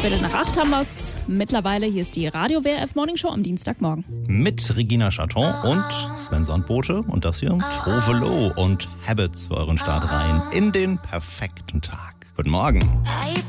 7:15 haben wir es mittlerweile. Hier ist die Radio WRF Morning Show am Dienstagmorgen. Mit Regina Chaton und Sven Sandbote und das hier Trovelo und Habits für euren Start rein in den perfekten Tag. Guten Morgen.